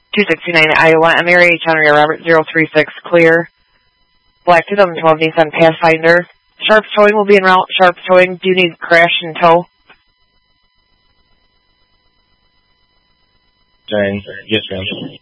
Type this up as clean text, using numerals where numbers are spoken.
269 Iowa, MRH Henry Robert 036 clear. Black 2012 Nissan Pathfinder. Sharps Towing will be en route. Sharps Towing, do you need crash and tow? Yes, ma'am.